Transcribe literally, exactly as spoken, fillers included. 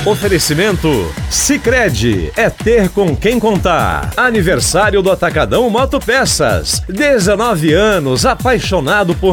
Oferecimento Sicredi, é ter com quem contar. Aniversário do Atacadão Motopeças, dezenove anos, apaixonado por